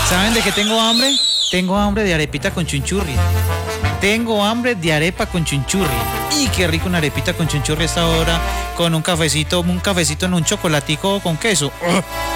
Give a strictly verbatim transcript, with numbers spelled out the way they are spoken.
¿Saben de qué tengo hambre? Tengo hambre de arepita con chunchurri. Tengo hambre de arepa con chunchurri. Y qué rico una arepita con chunchurri a esta hora, con un cafecito, un cafecito en un chocolatico con queso. ¡Oh!